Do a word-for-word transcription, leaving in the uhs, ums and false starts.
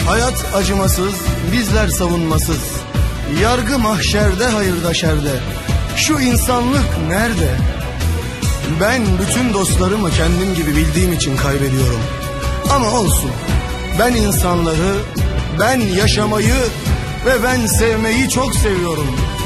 Hayat acımasız, bizler savunmasız. Yargı mahşerde, hayırda şerde. Şu insanlık nerede? Ben bütün dostlarımı kendim gibi bildiğim için kaybediyorum. Ama olsun. Ben insanları, ben yaşamayı ve ben sevmeyi çok seviyorum.